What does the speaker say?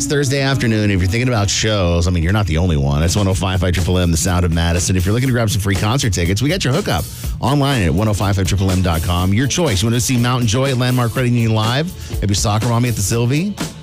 It's Thursday afternoon. If you're thinking about shows, I mean, you're not the only one. It's 105.5 The Sound of Madison. If you're looking to grab some free concert tickets, we got your hookup online at 105.5 Your choice. You want to see Mountain Joy at Landmark Credit Union Live? Maybe Soccer Mommy at the Sylvie?